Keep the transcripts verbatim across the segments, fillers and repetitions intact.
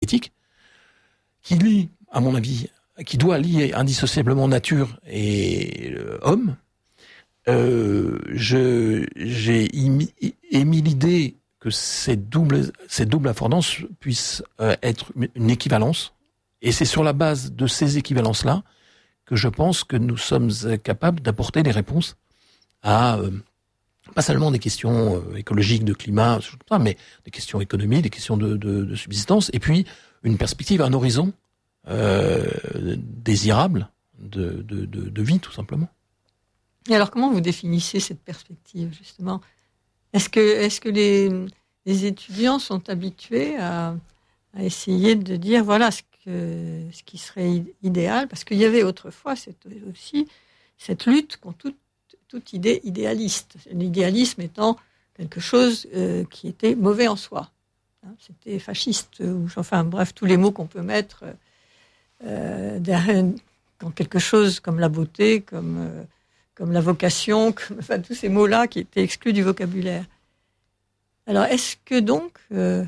éthique, qui lie, à mon avis, qui doit lier indissociablement nature et euh, homme. Euh, je, j'ai émis, émis l'idée que cette double, cette double affordance puisse euh, être une équivalence. Et c'est sur la base de ces équivalences-là que je pense que nous sommes capables d'apporter des réponses à, euh, pas seulement des questions euh, écologiques, de climat, mais des questions économiques, des questions de, de, de subsistance, et puis une perspective, un horizon euh, désirable de, de, de, de vie, tout simplement. Et alors, comment vous définissez cette perspective, justement ? Est-ce que, est-ce que les, les étudiants sont habitués à, à essayer de dire, voilà, ce, que, ce qui serait idéal ? Parce qu'il y avait autrefois cette, aussi cette lutte contre toute, toute idée idéaliste. L'idéalisme étant quelque chose euh, qui était mauvais en soi. Hein, c'était fasciste, ou enfin bref, tous les mots qu'on peut mettre euh, derrière, dans quelque chose comme la beauté, comme... Euh, comme la vocation, comme, enfin, tous ces mots-là qui étaient exclus du vocabulaire. Alors, est-ce que donc, euh,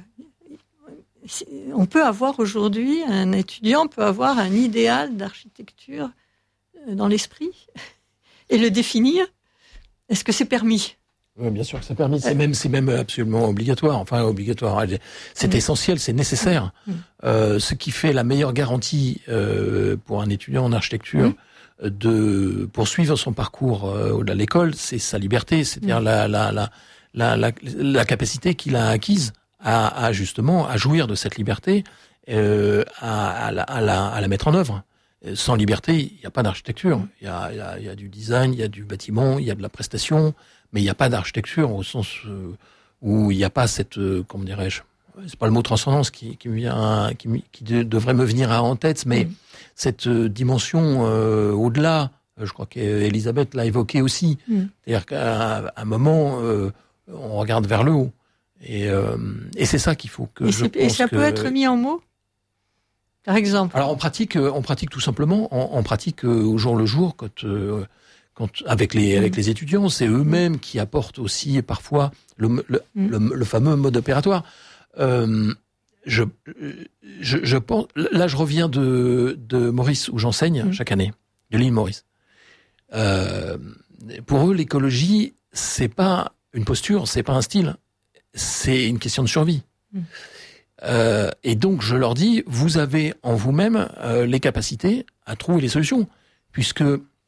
on peut avoir aujourd'hui, un étudiant peut avoir un idéal d'architecture dans l'esprit et le définir ? Est-ce que c'est permis ? Oui, bien sûr que c'est permis, c'est même, c'est même absolument obligatoire, enfin obligatoire, c'est mmh. essentiel, c'est nécessaire. Mmh. Euh, ce qui fait la meilleure garantie euh, pour un étudiant en architecture, mmh. de poursuivre son parcours euh, à l'école, c'est sa liberté, c'est-à-dire mmh. la, la, la, la, la, la capacité qu'il a acquise à, à justement à jouir de cette liberté, euh, à, à, la, à, la, à la mettre en œuvre. Sans liberté, il n'y a pas d'architecture. Il y a, il y a, il y a du design, il y a du bâtiment, il y a de la prestation, mais il n'y a pas d'architecture au sens où il n'y a pas cette, comment dirais-je, c'est pas le mot transcendance qui, qui me vient, qui, qui de, devrait me venir en tête, mais mmh. cette dimension euh, au-delà, je crois qu'Elisabeth l'a évoqué aussi, mmh. c'est-à-dire qu'à un moment, euh, on regarde vers le haut, et, euh, et c'est ça qu'il faut que et je pense Et ça que... peut être mis en mots, par exemple. Alors on pratique, on pratique tout simplement, on, on pratique au jour le jour, quand, euh, quand avec les mmh. avec les étudiants, c'est eux-mêmes qui apportent aussi parfois le le, mmh. le, le fameux mode opératoire. Euh, je, je, je pense, là, je reviens de, de Maurice, où j'enseigne mmh. chaque année, de l'île Maurice. Euh, pour eux, l'écologie, c'est pas une posture, c'est pas un style, c'est une question de survie. Mmh. Euh, et donc, je leur dis, vous avez en vous-même euh, les capacités à trouver les solutions, puisque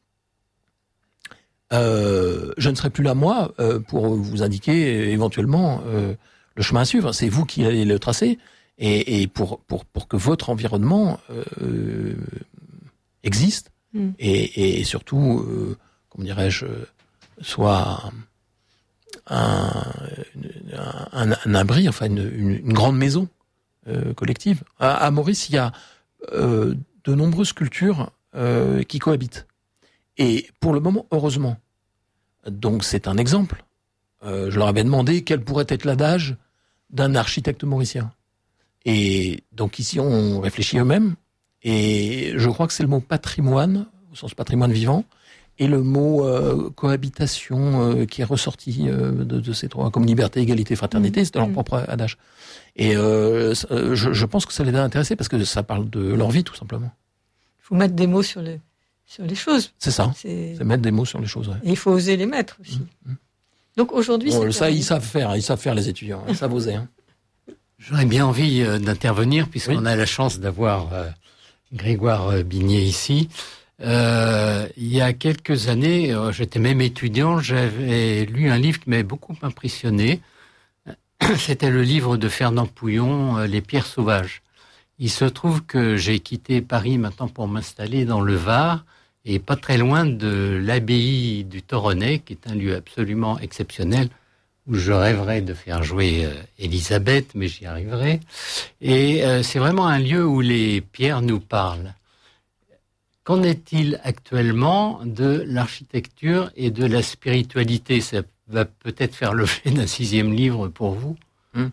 euh, je ne serai plus là, moi, euh, pour vous indiquer éventuellement euh, le chemin à suivre. C'est vous qui allez le tracer, et, et pour, pour, pour que votre environnement euh, existe, mmh. et, et surtout, euh, comment dirais-je, soit un, un, un abri, enfin une, une, une grande maison euh, collective. À, à Maurice, il y a euh, de nombreuses cultures euh, qui cohabitent. Et pour le moment, heureusement. Donc c'est un exemple. Euh, je leur avais demandé quel pourrait être l'adage d'un architecte mauricien. Et donc ici, on réfléchit eux-mêmes. Et je crois que c'est le mot patrimoine, au sens patrimoine vivant, et le mot euh, cohabitation euh, qui est ressorti euh, de, de ces trois, comme liberté, égalité, fraternité, mmh. c'était leur propre adage. Et euh, je, je pense que ça les a intéressés parce que ça parle de leur vie, tout simplement. Il faut mettre des mots sur les, sur les choses. C'est ça, c'est... c'est mettre des mots sur les choses. Ouais. Et il faut oser les mettre aussi. Mmh. Donc aujourd'hui, bon, c'est ça, ils savent faire, ils savent faire les étudiants, ils savent oser. Hein. J'aurais bien envie euh, d'intervenir, puisqu'on oui. a la chance d'avoir euh, Grégoire euh, Bignet ici. Euh, il y a quelques années, euh, j'étais même étudiant, j'avais lu un livre qui m'avait beaucoup impressionné. C'était le livre de Fernand Pouillon, euh, Les pierres sauvages. Il se trouve que j'ai quitté Paris maintenant pour m'installer dans le Var, et pas très loin de l'abbaye du Toronnais, qui est un lieu absolument exceptionnel, où je rêverais de faire jouer euh, Elisabeth, mais j'y arriverai. Et euh, c'est vraiment un lieu où les pierres nous parlent. Qu'en est-il actuellement de l'architecture et de la spiritualité ? Ça va peut-être faire l'objet d'un sixième livre pour vous. Hum.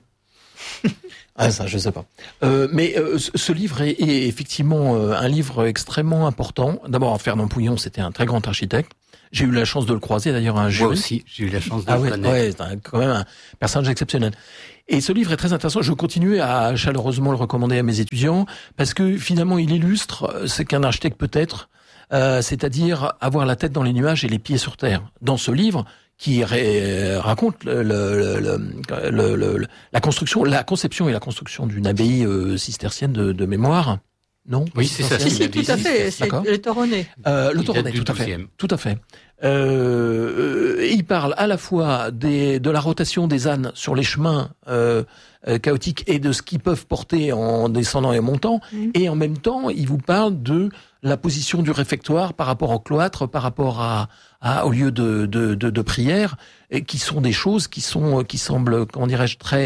Ah ça, je sais pas. Euh, mais euh, ce livre est, est effectivement euh, un livre extrêmement important. D'abord, Fernand Pouillon, c'était un très grand architecte. J'ai eu la chance de le croiser, d'ailleurs, un jury. Moi aussi, j'ai eu la chance de ah le ouais, connaître. Ouais, c'est un, quand même un personnage exceptionnel. Et ce livre est très intéressant. Je continue à chaleureusement le recommander à mes étudiants parce que finalement, il illustre ce qu'un architecte peut être, euh, c'est-à-dire avoir la tête dans les nuages et les pieds sur terre. Dans ce livre, qui ré, raconte le, le, le, le, le, la construction, la conception et la construction d'une abbaye euh, cistercienne de, de mémoire. Non? Oui, c'est ça. Si, si, tout à fait. C'est le Toronnet. Euh, le Toronnet, tout à fait. Tout à fait. Euh, il parle à la fois des, de la rotation des ânes sur les chemins euh, euh, chaotiques et de ce qu'ils peuvent porter en descendant et montant, mmh. et en même temps, il vous parle de la position du réfectoire par rapport au cloître, par rapport à, à au lieu de, de, de, de prière, et qui sont des choses qui sont qui semblent, comment dirais-je, très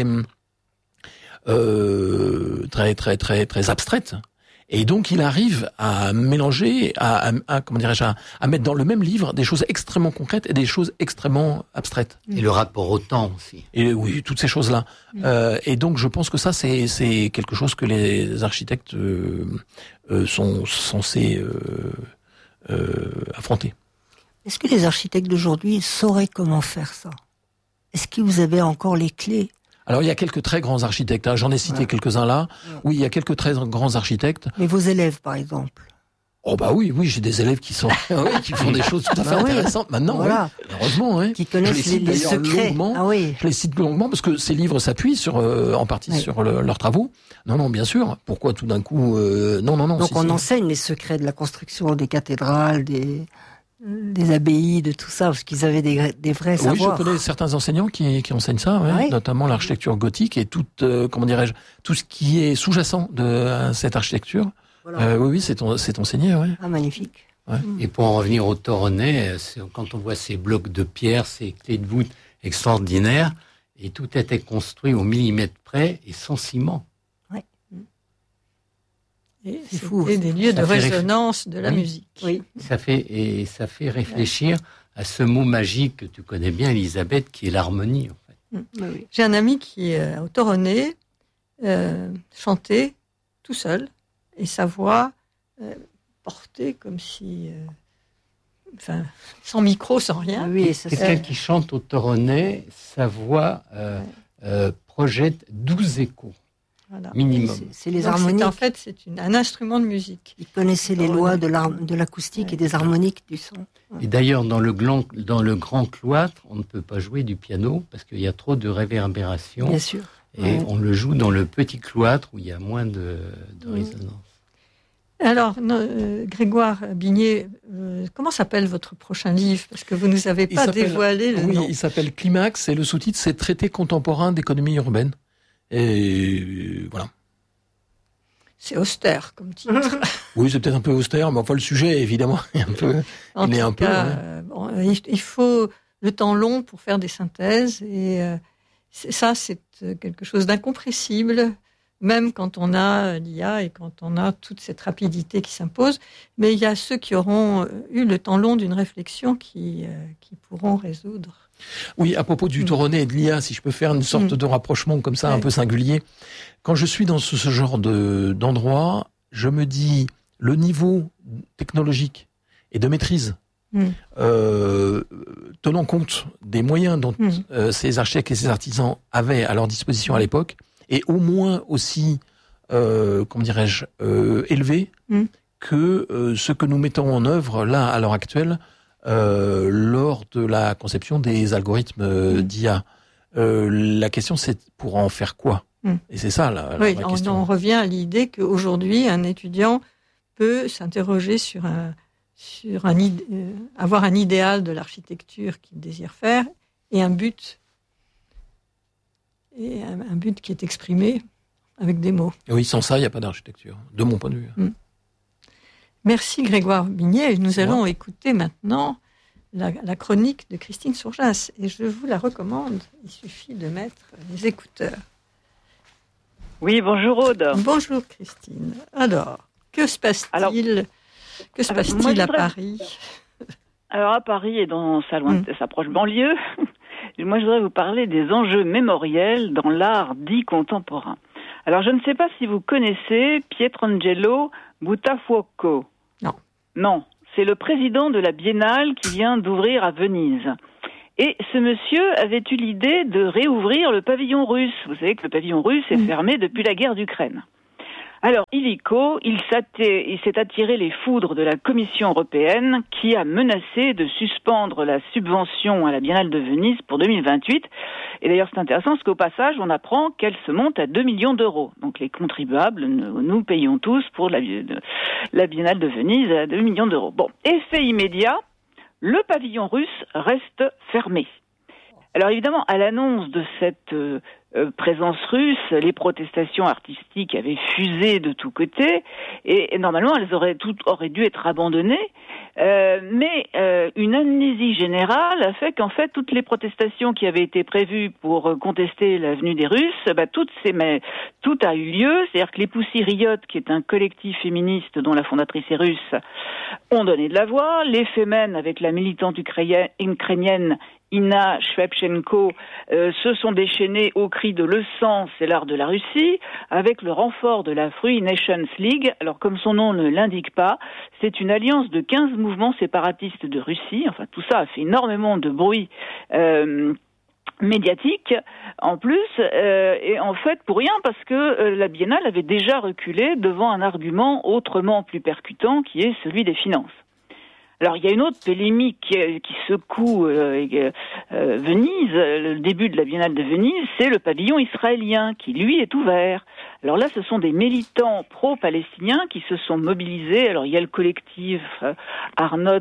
euh, très très très très abstraites. Et donc, il arrive à mélanger, à, à, à comment dirais-je, à, à mettre dans le même livre des choses extrêmement concrètes et des choses extrêmement abstraites. Et le rapport au temps aussi. Et oui, toutes ces choses-là. Mmh. Euh, et donc, je pense que ça, c'est, c'est quelque chose que les architectes euh, euh, sont censés euh, euh, affronter. Est-ce que les architectes d'aujourd'hui sauraient comment faire ça? Est-ce que vous avez encore les clés? Alors, il y a quelques très grands architectes. Hein. J'en ai cité ouais. quelques-uns là. Ouais. Oui, il y a quelques très grands architectes. Mais vos élèves, par exemple? Oh bah oui, oui, j'ai des élèves qui sont, oui, qui font des choses tout à fait bah intéressantes oui. maintenant. Voilà. Oui. Heureusement, hein. Qui connaissent les, les secrets. Ah oui. Je les cite longuement parce que ces livres s'appuient sur, euh, en partie oui. sur le, leurs travaux. Non, non, bien sûr. Pourquoi tout d'un coup euh, Non, non, non. Donc si, on si. enseigne les secrets de la construction des cathédrales, des. des abbayes, de tout ça, parce qu'ils avaient des, des vrais savoirs. Oui, je connais certains enseignants qui, qui enseignent ça, ouais, oui. notamment l'architecture gothique et tout, euh, comment dirais-je, tout ce qui est sous-jacent de euh, cette architecture. Voilà. Euh, oui, oui, c'est, on, c'est enseigné, ouais. Ah, magnifique. Ouais. Et pour en revenir au Toronnet, quand on voit ces blocs de pierre, ces clés de voûte extraordinaires, et tout était construit au millimètre près et sans ciment. Et c'est fou. C'est des lieux ça de résonance réf... de la oui. musique. Oui. Ça fait, et ça fait réfléchir à ce mot magique que tu connais bien, Elisabeth, qui est l'harmonie. En fait. Mmh. Oui. J'ai un ami qui, euh, au Toronnet, euh, chantait tout seul, et sa voix euh, portait comme si... Euh, enfin, sans micro, sans rien. Oui, ça, quelqu'un ça... qui chante au Toronnet, sa voix euh, ouais. euh, projette douze échos. Voilà. Minimum. C'est, c'est les Donc harmoniques. C'est, en fait, c'est une, un instrument de musique. Ils connaissaient les lois de, de l'acoustique ouais. et des harmoniques du son. Ouais. Et d'ailleurs, dans le, gland, dans le grand cloître, on ne peut pas jouer du piano parce qu'il y a trop de réverbération. Bien sûr. Et ouais. on le joue dans le petit cloître où il y a moins de, de ouais. résonance. Alors, euh, Grégoire Bignet, euh, comment s'appelle votre prochain livre? Parce que vous ne nous avez pas dévoilé le oui, nom. Il s'appelle Climax et le sous-titre, c'est Traité contemporain d'économie urbaine. Et voilà. C'est austère comme titre. Oui, c'est peut-être un peu austère, mais enfin le sujet, évidemment, est un peu. En il est un cas, peu. Ouais. Euh, bon, il faut le temps long pour faire des synthèses, et euh, c'est, ça, c'est quelque chose d'incompressible, même quand on a l'I A et quand on a toute cette rapidité qui s'impose. Mais il y a ceux qui auront eu le temps long d'une réflexion qui, euh, qui pourront résoudre. Oui, à propos du Toronnet et de l'I A, si je peux faire une sorte mmh. de rapprochement comme ça, ouais. un peu singulier. Quand je suis dans ce, ce genre de, d'endroit, je me dis, le niveau technologique et de maîtrise, mmh. euh, tenant compte des moyens dont mmh. euh, ces architectes et ces artisans avaient à leur disposition à l'époque, et au moins aussi, euh, comment dirais-je, euh, élevé mmh. que euh, ce que nous mettons en œuvre là, à l'heure actuelle, Euh, lors de la conception des algorithmes euh, mmh. d'I A. Euh, la question, c'est pour en faire quoi? mmh. Et c'est ça la, la oui, vraie on, question. On revient à l'idée qu'aujourd'hui, un étudiant peut s'interroger sur un, sur un euh, avoir un idéal de l'architecture qu'il désire faire et un but, et un, un but qui est exprimé avec des mots. Oui, sans ça, il n'y a pas d'architecture, de mon point de vue. mmh. Merci Grégoire Bignet. Nous allons ouais. écouter maintenant la, la chronique de Christine Sourjas. Et je vous la recommande. Il suffit de mettre les écouteurs. Oui, bonjour Aude. Bonjour Christine. Alors, que se passe-t-il, alors, que se passe-t-il moi, à voudrais... Paris? Alors à Paris et dans sa, loin... mmh. sa proche banlieue, moi je voudrais vous parler des enjeux mémoriels dans l'art dit contemporain. Alors je ne sais pas si vous connaissez Pietrangelo Buttafuoco. Non. Non, c'est le président de la Biennale qui vient d'ouvrir à Venise. Et ce monsieur avait eu l'idée de réouvrir le pavillon russe. Vous savez que le pavillon russe est fermé depuis la guerre d'Ukraine. Alors, illico, il s'est attiré les foudres de la Commission européenne qui a menacé de suspendre la subvention à la Biennale de Venise pour deux mille vingt-huit. Et d'ailleurs, c'est intéressant parce qu'au passage, on apprend qu'elle se monte à deux millions d'euros. Donc, les contribuables, nous, nous payons tous pour la, la Biennale de Venise à deux millions d'euros. Bon, effet immédiat, le pavillon russe reste fermé. Alors évidemment, à l'annonce de cette euh, présence russe, les protestations artistiques avaient fusé de tous côtés et, et normalement elles auraient toutes auraient dû être abandonnées. Euh, mais euh, une amnésie générale a fait qu'en fait toutes les protestations qui avaient été prévues pour contester la venue des Russes, bah, toutes ces, mais, tout a eu lieu. C'est-à-dire que les Pussy Riot, qui est un collectif féministe dont la fondatrice est russe, ont donné de la voix. Les Femen, avec la militante ukrainienne Inna Shevchenko, euh, se sont déchaînés au cri de le sang, c'est l'art de la Russie, avec le renfort de la Free Nations League. Alors, comme son nom ne l'indique pas, c'est une alliance de quinze mouvements séparatistes de Russie. Enfin, tout ça a fait énormément de bruit euh, médiatique, en plus, euh, et en fait, pour rien, parce que euh, la Biennale avait déjà reculé devant un argument autrement plus percutant, qui est celui des finances. Alors, il y a une autre polémique qui, qui secoue euh, euh, Venise, le début de la Biennale de Venise, c'est le pavillon israélien qui, lui, est ouvert. Alors là, ce sont des militants pro-palestiniens qui se sont mobilisés. Alors, il y a le collectif euh, Arnot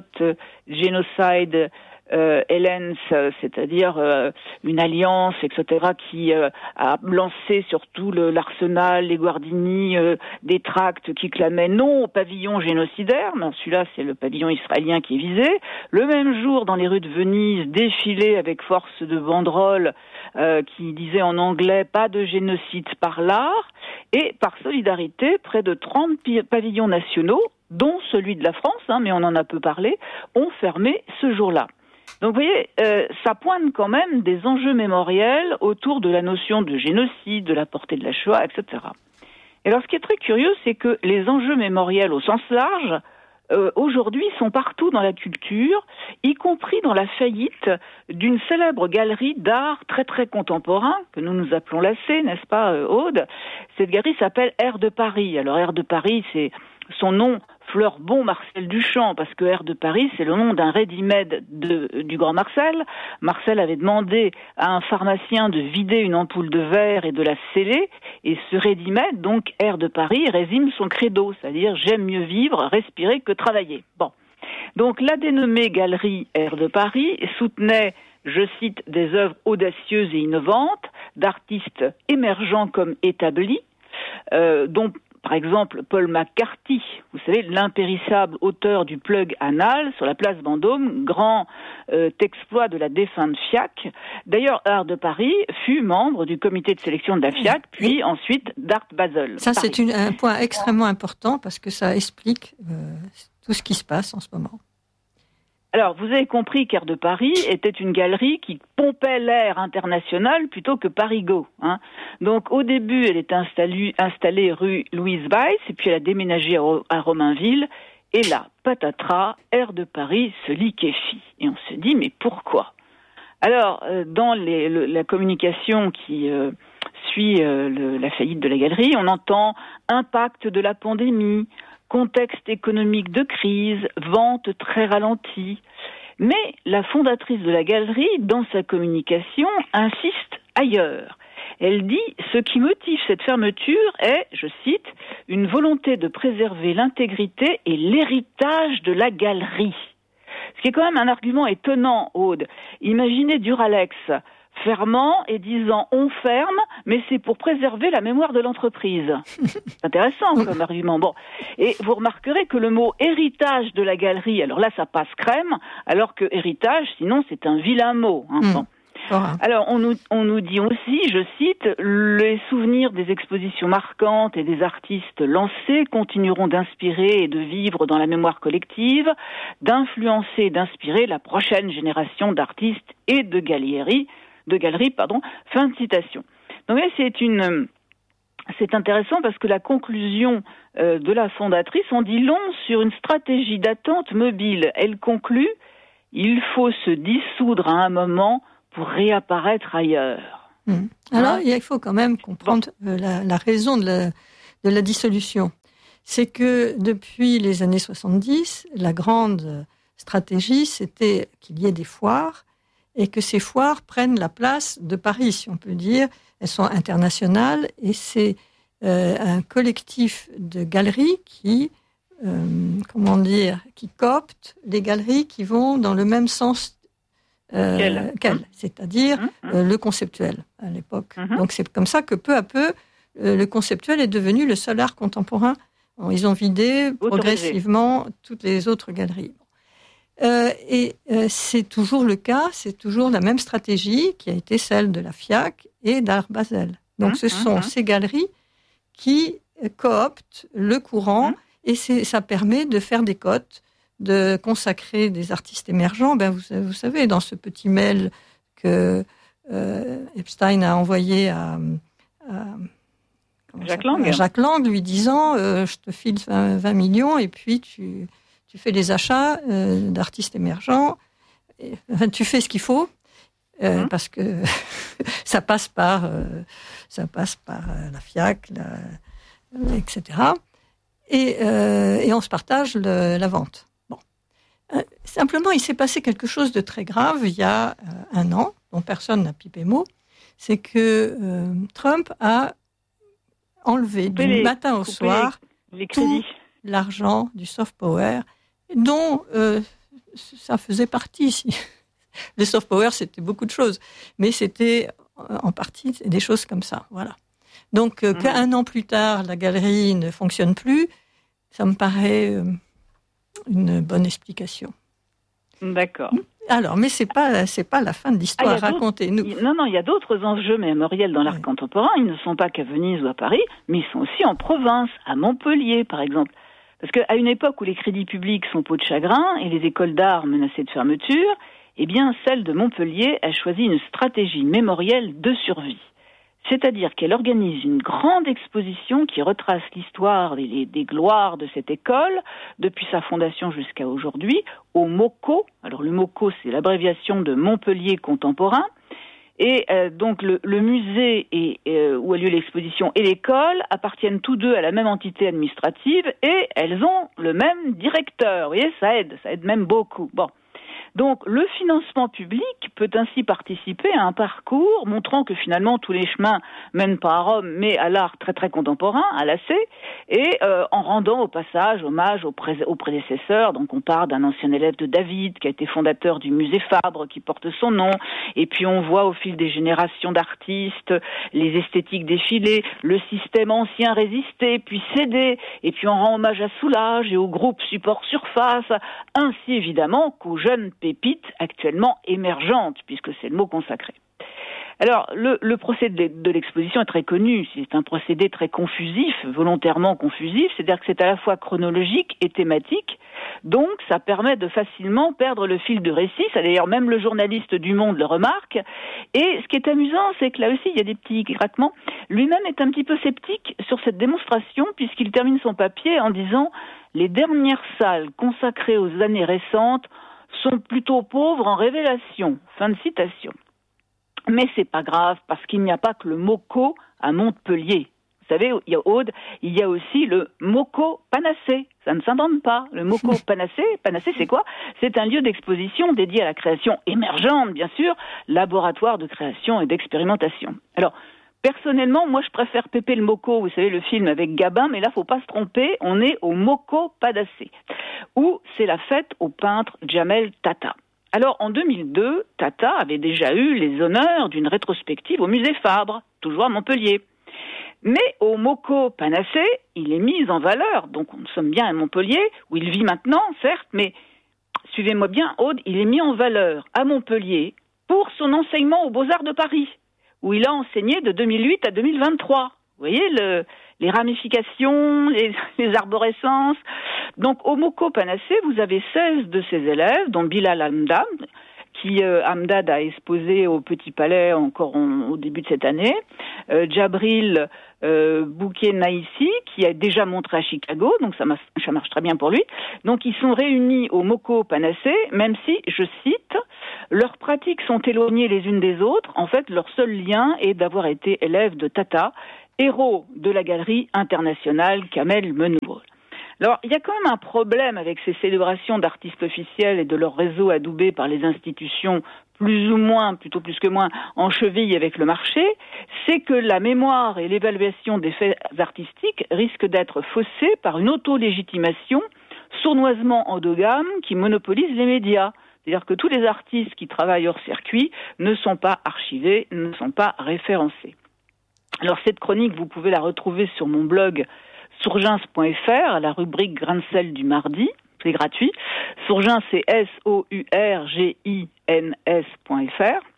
Genocide Euh, Helens, c'est-à-dire euh, une alliance, et cetera, qui euh, a lancé surtout le, l'arsenal, les Guardini, euh, des tracts qui clamaient non au pavillon génocidaire. Mais celui-là, c'est le pavillon israélien qui est visé. Le même jour, dans les rues de Venise, défilé avec force de banderoles euh, qui disait en anglais « pas de génocide par l'art ». Et par solidarité, près de trente pavillons nationaux, dont celui de la France, hein, mais on en a peu parlé, ont fermé ce jour-là. Donc vous voyez, euh, ça pointe quand même des enjeux mémoriels autour de la notion de génocide, de la portée de la Shoah, et cetera. Et alors ce qui est très curieux, c'est que les enjeux mémoriels au sens large, euh, aujourd'hui, sont partout dans la culture, y compris dans la faillite d'une célèbre galerie d'art très très contemporain, que nous nous appelons la C, n'est-ce pas, euh, Aude ? Cette galerie s'appelle Air de Paris. Alors Air de Paris, c'est son nom fleure bon Marcel Duchamp, parce que Air de Paris, c'est le nom d'un ready-made de, du grand Marcel. Marcel avait demandé à un pharmacien de vider une ampoule de verre et de la sceller, et ce ready-made, donc Air de Paris, résume son credo, c'est-à-dire « j'aime mieux vivre, respirer que travailler ». Bon. Donc la dénommée Galerie Air de Paris soutenait, je cite, des œuvres audacieuses et innovantes, d'artistes émergents comme établis, euh, dont par exemple, Paul McCarthy, vous savez, l'impérissable auteur du plug anal sur la place Vendôme, grand euh, exploit de la défunte F I A C. D'ailleurs, Art de Paris fut membre du comité de sélection de la F I A C, puis ensuite d'Art Basel. Ça, Paris. C'est une, un point extrêmement important parce que ça explique euh, tout ce qui se passe en ce moment. Alors, vous avez compris qu'Air de Paris était une galerie qui pompait l'air international plutôt que Parigot. Hein. Donc, au début, elle était installée, installée rue Louise Weiss, et puis elle a déménagé à, à Romainville. Et là, patatras, Air de Paris se liquéfie. Et on se dit, mais pourquoi ? Alors, euh, dans les, le, la communication qui euh, suit euh, le, la faillite de la galerie, on entend impact de la pandémie, contexte économique de crise, vente très ralentie. Mais la fondatrice de la galerie, dans sa communication, insiste ailleurs. Elle dit « Ce qui motive cette fermeture est, je cite, une volonté de préserver l'intégrité et l'héritage de la galerie. » Ce qui est quand même un argument étonnant, Aude. Imaginez Duralex fermant et disant on ferme, mais c'est pour préserver la mémoire de l'entreprise. C'est intéressant comme argument. Bon, et vous remarquerez que le mot héritage de la galerie, alors là ça passe crème, alors que héritage, sinon c'est un vilain mot. Hein. Mmh. Bon. Alors on nous, on nous dit aussi, je cite, les souvenirs des expositions marquantes et des artistes lancés continueront d'inspirer et de vivre dans la mémoire collective, d'influencer et d'inspirer la prochaine génération d'artistes et de galeries. de galerie, pardon, fin de citation. Donc c'est une, c'est intéressant parce que la conclusion euh, de la fondatrice en dit long sur une stratégie d'attente mobile. Elle conclut, il faut se dissoudre à un moment pour réapparaître ailleurs. Mmh. Alors, hein? Il faut quand même comprendre bon. la, la raison de la, de la dissolution. C'est que depuis les années soixante-dix, la grande stratégie, c'était qu'il y ait des foires et que ces foires prennent la place de Paris, si on peut dire. Elles sont internationales et c'est euh, un collectif de galeries qui, euh, comment dire, qui cooptent les galeries qui vont dans le même sens euh, qu'elles, qu'elles, c'est-à-dire mmh, mmh. Euh, le conceptuel à l'époque. Mmh. Donc c'est comme ça que peu à peu, euh, le conceptuel est devenu le seul art contemporain. Ils ont vidé Autorisé. progressivement toutes les autres galeries. Euh, et euh, c'est toujours le cas, c'est toujours la même stratégie qui a été celle de la FIAC et d'Art Basel. Donc mmh, ce sont mmh. ces galeries qui cooptent le courant mmh. et c'est, ça permet de faire des cotes, de consacrer des artistes émergents. Ben vous, vous savez, dans ce petit mail que euh, Epstein a envoyé à... à Jacques Lang. Jacques Lang, lui disant euh, je te file vingt millions et puis tu, tu fais les achats euh, d'artistes émergents. Et, enfin, tu fais ce qu'il faut euh, mmh. parce que ça passe par, euh, ça passe par euh, la FIAC, la, et cetera. Et, euh, et on se partage le, la vente. Bon. Euh, simplement, il s'est passé quelque chose de très grave il y a euh, un an, dont personne n'a pipé mot. C'est que euh, Trump a enlever du les, matin au soir les, les tout l'argent du soft power, dont euh, ça faisait partie. Si. Le soft power, c'était beaucoup de choses, mais c'était en partie des choses comme ça. Voilà. Donc, euh, mmh. qu'un an plus tard, la galerie ne fonctionne plus, ça me paraît euh, une bonne explication. D'accord. Alors, mais c'est pas c'est pas la fin de l'histoire. Ah, racontez-nous. Non, non, il y a d'autres enjeux mémoriels dans l'art ouais. contemporain. Ils ne sont pas qu'à Venise ou à Paris, mais ils sont aussi en province, à Montpellier, par exemple. Parce qu'à une époque où les crédits publics sont peau de chagrin et les écoles d'art menacées de fermeture, eh bien, celle de Montpellier a choisi une stratégie mémorielle de survie. C'est-à-dire qu'elle organise une grande exposition qui retrace l'histoire des, des gloires de cette école, depuis sa fondation jusqu'à aujourd'hui, au MOCO. Alors le MOCO, c'est l'abréviation de Montpellier contemporain. Et euh, donc le, le musée et, euh, où a lieu l'exposition et l'école appartiennent tous deux à la même entité administrative et elles ont le même directeur. Vous voyez, ça aide, ça aide même beaucoup. Bon. Donc, le financement public peut ainsi participer à un parcours montrant que finalement tous les chemins mènent pas à Rome, mais à l'art très très contemporain, à l'A C, et euh, en rendant au passage hommage aux, pré- aux prédécesseurs. Donc, on part d'un ancien élève de David qui a été fondateur du musée Fabre qui porte son nom, et puis on voit au fil des générations d'artistes les esthétiques défiler, le système ancien résister, puis céder, et puis on rend hommage à Soulage et au groupe Support Surface, ainsi évidemment qu'aux jeunes pépites actuellement émergentes, puisque c'est le mot consacré. Alors, le, le procédé de l'exposition est très connu. C'est un procédé très confusif, volontairement confusif, c'est-à-dire que c'est à la fois chronologique et thématique. Donc, ça permet de facilement perdre le fil de récit. Ça, d'ailleurs, même le journaliste du Monde le remarque. Et ce qui est amusant, c'est que là aussi, il y a des petits craquements. Lui-même est un petit peu sceptique sur cette démonstration, puisqu'il termine son papier en disant « Les dernières salles consacrées aux années récentes sont plutôt pauvres en révélations. » Fin de citation. Mais c'est pas grave, parce qu'il n'y a pas que le MOCO à Montpellier. Vous savez, il y a Aude, il y a aussi le MOCO Panacé. Ça ne s'invente pas. Le MOCO Panacé, Panacé, c'est quoi? C'est un lieu d'exposition dédié à la création émergente, bien sûr, laboratoire de création et d'expérimentation. Alors, personnellement, moi, je préfère Pépé le MOCO, vous savez, le film avec Gabin, mais là, faut pas se tromper, on est au MOCO Panacé, où c'est la fête au peintre Jamel Tata. Alors, en deux mille deux, Tata avait déjà eu les honneurs d'une rétrospective au musée Fabre, toujours à Montpellier. Mais au MOCO Panacé, il est mis en valeur, donc nous sommes bien à Montpellier, où il vit maintenant, certes, mais suivez-moi bien, Aude, il est mis en valeur à Montpellier pour son enseignement aux Beaux-Arts de Paris, où il a enseigné de deux mille huit à deux mille vingt-trois. Vous voyez, le, les ramifications, les, les arborescences. Donc, au MOCO Panacé, vous avez seize de ses élèves, dont Bilal Hamdad, qui euh, Hamdad a exposé au Petit Palais encore en, au début de cette année, euh, Djabril euh, Bouquet-Naïsi, qui a déjà montré à Chicago, donc ça, ça marche très bien pour lui. Donc ils sont réunis au Moko Panacé, même si, je cite, leurs pratiques sont éloignées les unes des autres. En fait, leur seul lien est d'avoir été élèves de Tata, héros de la galerie internationale Kamel Menoual. Alors, il y a quand même un problème avec ces célébrations d'artistes officiels et de leur réseau adoubé par les institutions plus ou moins, plutôt plus que moins, en cheville avec le marché, c'est que la mémoire et l'évaluation des faits artistiques risquent d'être faussées par une auto-légitimation sournoisement endogame qui monopolise les médias. C'est-à-dire que tous les artistes qui travaillent hors circuit ne sont pas archivés, ne sont pas référencés. Alors, cette chronique, vous pouvez la retrouver sur mon blog sourgins point f r, à la rubrique Grain de sel du mardi, c'est gratuit. Sourgins, c'est S O U R G I N S point F R.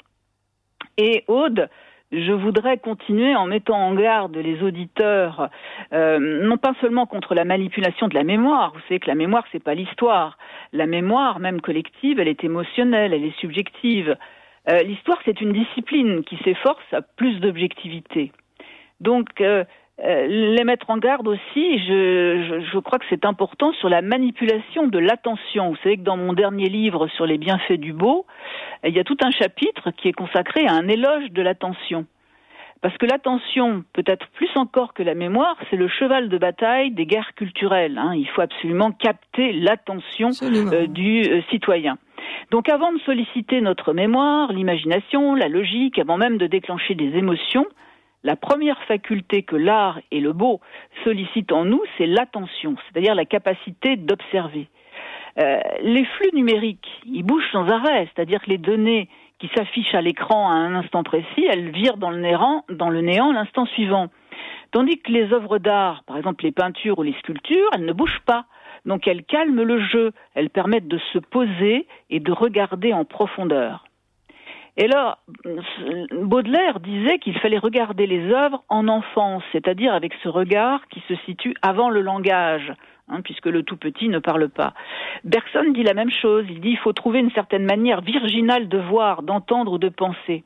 Et Aude, je voudrais continuer en mettant en garde les auditeurs, euh, non pas seulement contre la manipulation de la mémoire. Vous savez que la mémoire, c'est pas l'histoire. La mémoire, même collective, elle est émotionnelle, elle est subjective. Euh, l'histoire, c'est une discipline qui s'efforce à plus d'objectivité. Donc, euh, Euh, les mettre en garde aussi, je, je, je crois que c'est important sur la manipulation de l'attention. Vous savez que dans mon dernier livre sur les bienfaits du beau, il y a tout un chapitre qui est consacré à un éloge de l'attention. Parce que l'attention, peut-être plus encore que la mémoire, c'est le cheval de bataille des guerres culturelles. Hein. Il faut absolument capter l'attention euh, du euh, citoyen. Donc avant de solliciter notre mémoire, l'imagination, la logique, avant même de déclencher des émotions, la première faculté que l'art et le beau sollicitent en nous, c'est l'attention, c'est-à-dire la capacité d'observer. Euh, les flux numériques, ils bougent sans arrêt, c'est-à-dire que les données qui s'affichent à l'écran à un instant précis, elles virent dans le néant, dans le néant l'instant suivant. Tandis que les œuvres d'art, par exemple les peintures ou les sculptures, elles ne bougent pas. Donc elles calment le jeu, elles permettent de se poser et de regarder en profondeur. Et là, Baudelaire disait qu'il fallait regarder les œuvres en enfance, c'est-à-dire avec ce regard qui se situe avant le langage, hein, puisque le tout petit ne parle pas. Bergson dit la même chose, il dit qu'il faut trouver une certaine manière virginale de voir, d'entendre ou de penser.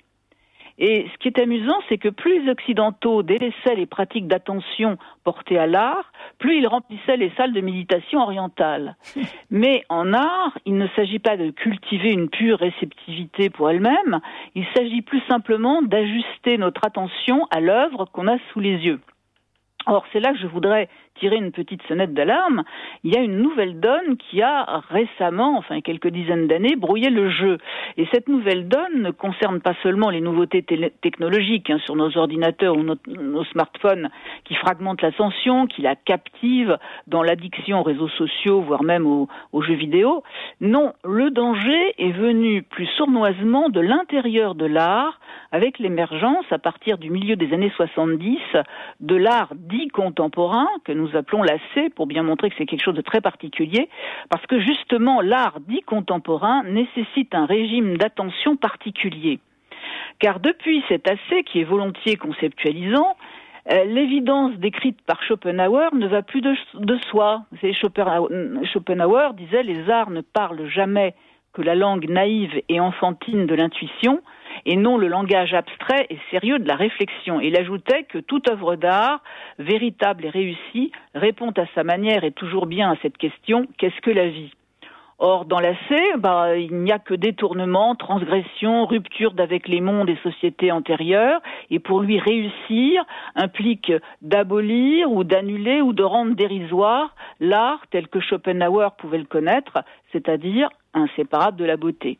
Et ce qui est amusant, c'est que plus les Occidentaux délaissaient les pratiques d'attention portées à l'art, plus ils remplissaient les salles de méditation orientales. Mais en art, il ne s'agit pas de cultiver une pure réceptivité pour elle-même, il s'agit plus simplement d'ajuster notre attention à l'œuvre qu'on a sous les yeux. Or, c'est là que je voudrais tirer une petite sonnette d'alarme. Il y a une nouvelle donne qui a récemment, enfin quelques dizaines d'années, brouillé le jeu. Et cette nouvelle donne ne concerne pas seulement les nouveautés té- technologiques hein, sur nos ordinateurs ou nos, nos smartphones qui fragmentent l'attention, qui la captivent dans l'addiction aux réseaux sociaux, voire même aux, aux jeux vidéo. Non, le danger est venu plus sournoisement de l'intérieur de l'art, avec l'émergence, à partir du milieu des années soixante-dix, de l'art dit contemporain, que nous appelons l'A C, pour bien montrer que c'est quelque chose de très particulier, parce que justement, l'art dit contemporain nécessite un régime d'attention particulier. Car depuis cet A C, qui est volontiers conceptualisant, euh, l'évidence décrite par Schopenhauer ne va plus de, de soi. C'est Schopenhauer, Schopenhauer disait « Les arts ne parlent jamais que la langue naïve et enfantine de l'intuition, et non le langage abstrait et sérieux de la réflexion. » Il ajoutait que toute œuvre d'art, véritable et réussie, répond à sa manière et toujours bien à cette question « Qu'est-ce que la vie ?» Or, dans l'A C, bah, il n'y a que détournement, transgression, rupture d'avec les mondes et sociétés antérieures, et pour lui réussir implique d'abolir ou d'annuler ou de rendre dérisoire l'art tel que Schopenhauer pouvait le connaître, c'est-à-dire inséparable de la beauté.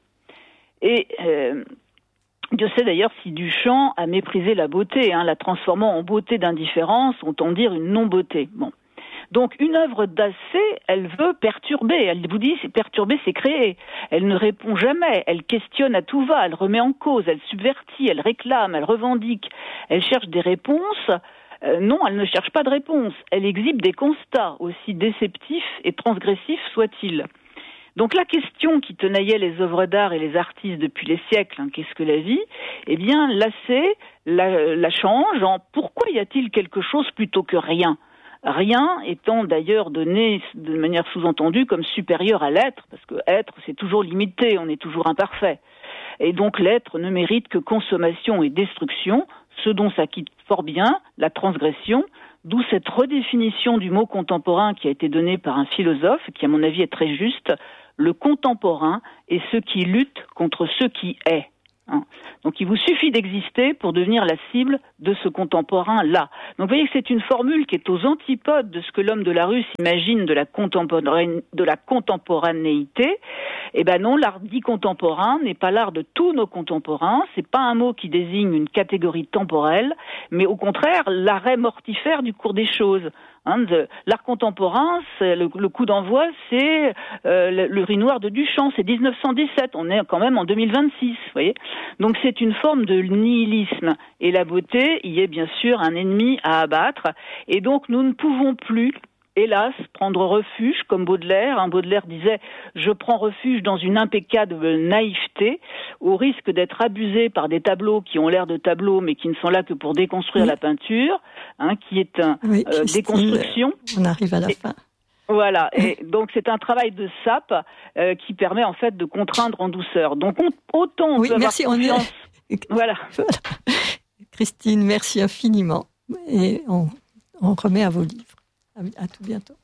Et euh, Dieu sait d'ailleurs si Duchamp a méprisé la beauté, hein, la transformant en beauté d'indifférence, autant dire une non-beauté. Bon. Donc une œuvre d'A C, elle veut perturber, elle vous dit c'est perturber, c'est créer. Elle ne répond jamais, elle questionne à tout va, elle remet en cause, elle subvertit, elle réclame, elle revendique, elle cherche des réponses. Euh, non, elle ne cherche pas de réponse, elle exhibe des constats, aussi déceptifs et transgressifs soient-ils. Donc la question qui tenaillait les œuvres d'art et les artistes depuis les siècles, hein, qu'est-ce que la vie ? Eh bien, l'A C la, la change en pourquoi y a-t-il quelque chose plutôt que rien ? Rien étant d'ailleurs donné de manière sous-entendue comme supérieur à l'être, parce que être, c'est toujours limité, on est toujours imparfait. Et donc l'être ne mérite que consommation et destruction, ce dont s'acquitte fort bien la transgression, d'où cette redéfinition du mot contemporain qui a été donnée par un philosophe, qui à mon avis est très juste. Le contemporain est ce qui lutte contre ce qui est. Hein. Donc il vous suffit d'exister pour devenir la cible de ce contemporain-là. Donc vous voyez que c'est une formule qui est aux antipodes de ce que l'homme de la rue s'imagine de la, contemporané- de la contemporanéité. Eh ben non, l'art dit contemporain n'est pas l'art de tous nos contemporains, c'est pas un mot qui désigne une catégorie temporelle, mais au contraire l'arrêt mortifère du cours des choses. Hein, de, l'art contemporain, c'est le, le coup d'envoi, c'est euh, le, le Riz noir de Duchamp, c'est dix-neuf cent dix-sept, on est quand même en deux mille vingt-six, vous voyez. Donc c'est une forme de nihilisme, et la beauté y est bien sûr un ennemi à abattre, et donc nous ne pouvons plus, hélas, prendre refuge, comme Baudelaire. Hein, Baudelaire disait « Je prends refuge dans une impeccable naïveté, au risque d'être abusé par des tableaux qui ont l'air de tableaux, mais qui ne sont là que pour déconstruire oui. la peinture, hein, qui est un oui, euh, déconstruction. » On arrive à la et, fin. Voilà, et donc c'est un travail de sape euh, qui permet en fait de contraindre en douceur. Donc on, autant on oui, peut merci, avoir confiance... On est... voilà. voilà. Christine, merci infiniment. Et on, on remet à vos livres. À, à tout bientôt.